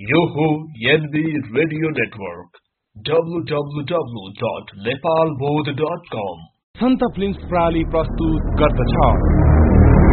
यो हो NB radio network www.nepalbodh.com। सन्त films प्राली प्रस्तुत गर्दछ